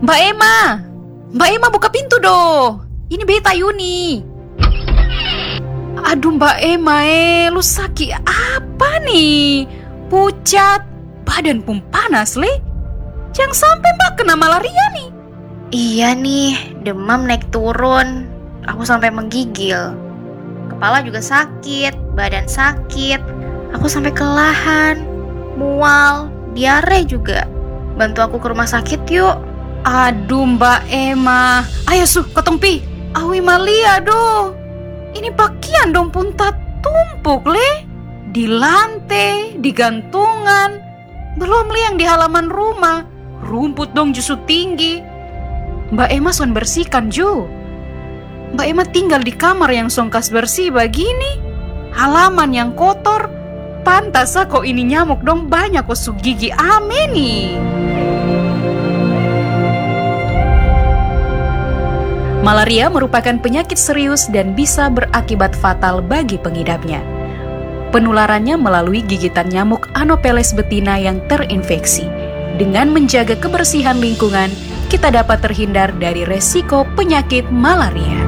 Mbak Emma! Mbak Emma buka pintu doh. Ini Beta Yuni. Aduh Mbak Emma, lu sakit apa nih? Pucat, badan pun panas, Le. Jangan sampai Mbak kena malaria nih. Iya nih, demam naik turun. Aku sampai menggigil. Kepala juga sakit, badan sakit. Aku sampai kelelahan, mual, diare juga. Bantu aku ke rumah sakit yuk. Aduh Mbak Emma, ayo ketong pi. Awi Malia doh. Ini pakaian dong pun tak tumpuk, Le. Di lantai, di gantungan. Belum Le yang di halaman rumah. Rumput dong justru tinggi. Mbak Emma son bersihkan Ju. Mbak Emma tinggal di kamar yang songkas bersih begini. Halaman yang kotor. Pantas kok ini nyamuk dong banyak kosuk gigi ame nih. Malaria merupakan penyakit serius dan bisa berakibat fatal bagi pengidapnya. Penularannya melalui gigitan nyamuk Anopheles betina yang terinfeksi. Dengan menjaga kebersihan lingkungan, kita dapat terhindar dari resiko penyakit malaria.